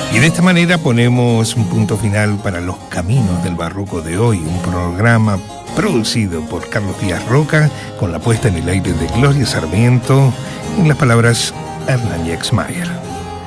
Y de esta manera ponemos un punto final para Los Caminos del Barroco de hoy, un programa producido por Carlos Díaz Roca, con la puesta en el aire de Gloria Sarmiento, en las palabras Hernán Exmayer.